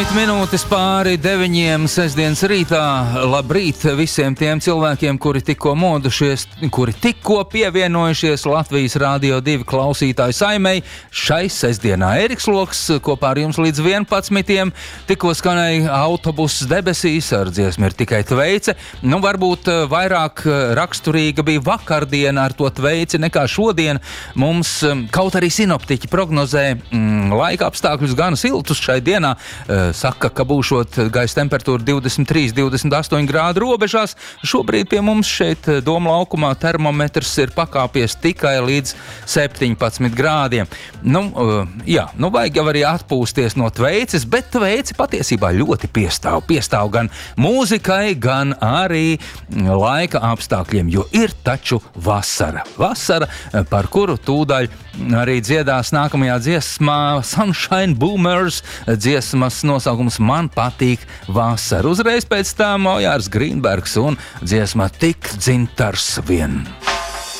10 minūtes pāri 9 sestdienas rītā. Labrīt visiem tiem cilvēkiem, kuri tikko modušies, kuri tikko pievienojušies Latvijas Rādio 2 klausītāju saimei. Šai sestdienā Eriks Loks kopā ar jums līdz 11. Tikko skanēja autobuss debesīs, ar dziesmu ir tikai tveice. Nu, varbūt vairāk raksturīga bija vakardiena ar to tveici nekā šodien. Mums, kaut arī sinoptiķi prognozē laika apstākļus gan siltus šai dienā, saka, ka būšot gaisa temperatūra 23–28 grādu robežās. Šobrīd pie mums šeit Doma laukumā termometrs ir pakāpies tikai līdz 17 grādiem. Vajag jau arī atpūsties no tveices, bet tveici patiesībā ļoti piestāv. Piestāv gan mūzikai, gan arī laika apstākļiem, jo ir taču vasara. Vasara, par kuru tūdaļ arī dziedās nākamajā dziesmā Sunshine Boomers, dziesmas nosaukums Man patīk vasara. Uzreiz pēc tam Ojārs Grīnbergs un dziesma Tik dzintars vien.